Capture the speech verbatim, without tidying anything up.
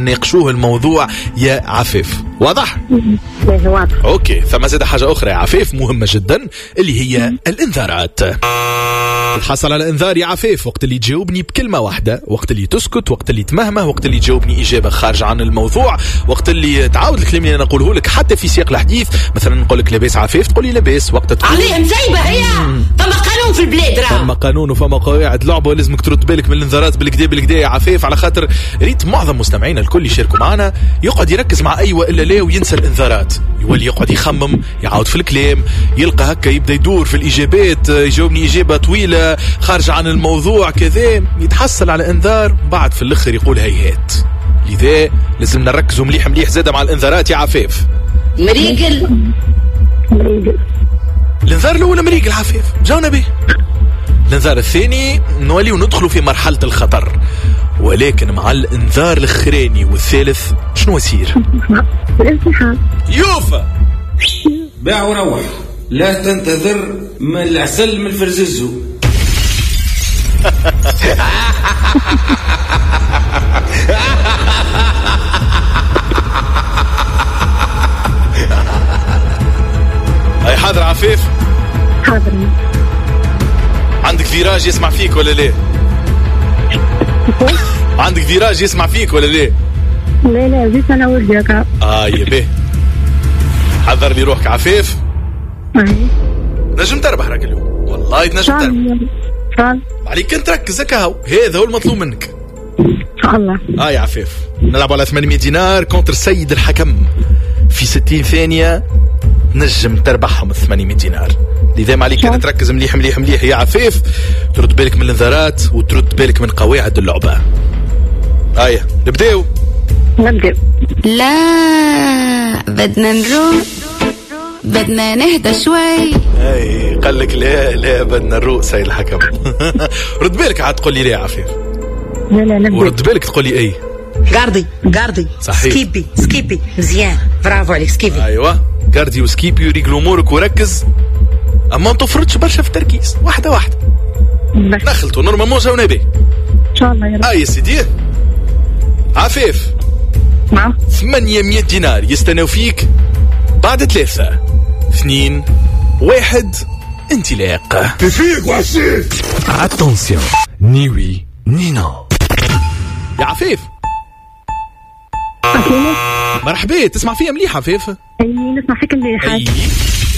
نناقشوه الموضوع يا عفيف. واضح؟ باهي واضح. اوكي. ثم زاد حاجه اخرى يا عفيف مهمه جدا اللي هي الانذارات. تحصل على انذار يا عفيف وقت اللي تجاوبني بكلمه واحده، وقت اللي تسكت، وقت اللي تمهمه، وقت اللي تجاوبني اجابه خارجه عن الموضوع، وقت اللي تعاود الكلام اللي انا نقوله لك حتى في سياق الحديث. مثلا نقول لك لاباس عفيف تقول لي لاباس. وقت تقول عليه مزيبه هي فما قانون في البلاد راه فما قانون وفما قواعد لعبه ولازمك ترد بالك من الانذارات بالكدا بالكدا يا عفيف، على خاطر ريت معظم مستمعينا الكل يشاركوا معنا يقعد يركز مع ايوه الا لا وينسى الانذارات، يولي يقعد يخمم يعاود في الكلام، يلقى هكا يبدا يدور في الاجابات، يجاوبني اجابه طويله خارج عن الموضوع كذا، يتحصل على انذار بعد في الاخر يقول هيهات. لذا لازم نركزوا مليح مليح زاده مع الانذارات يا عفيف. مريقل مريقل. الانذار الاول مريقل عفيف جاونا به. الانذار الثاني نولي وندخلوا في مرحله الخطر، ولكن مع الانذار الاخراني والثالث شنو يصير؟ الامتحان. يوفا باع وروح، لا تنتظر من العسل من الفرززو. هاي حاضر عفيف؟ حاضر. عندك فيراج يسمع فيك ولا ليه؟ عندك فيراج يسمع فيك ولا ليه؟ لا لا زيت انا ولدك. اه يبه حذر لي روحك عفيف. اي نجم تربح راك اليوم والله تنجم تربح. شال عليك انت ركز هكا هو، هذا هو المطلوب منك ان شاء الله. اه يا عفيف نلعب على ثمانمية دينار كونتر سيد الحكم في ستين ثانية، نجم تربحهم ثمانمية دينار. لذا ما عليك أن تركز مليح مليح مليح يا عفيف، ترد بالك من الانذارات وترد بالك من قواعد اللعبة. آية نبداو. نبدأ. لا بدنا نروح، بدنا نهدى شوي. اي قال لك لا لا بدنا نروق سيد الحكم. رد بالك عاد تقول لي لا يا عفيف. لا لا نبدأ. ورد بالك تقول لي اي. قاردي قاردي صحيح. سكيبي سكيبي مزيان برافو عليك سكيبي. ايوه قاردي وسكيبي وريقل امورك وركز، اما ما تفرطش برشا في التركيز، واحده واحده دخلتوا نورمالمون جاونا به ان شاء الله يا رب. اه يا سيدي عفيف. نعم. ثمانمية دينار يستناو فيك بعد ثلاثة اثنين واحد انطلاق. تفيق وعسيت. اتونسيون نيوي نينا يا عفيف مرحبا، تسمع فيها مليح عفيف؟ اي نسمع فيك مليح. اي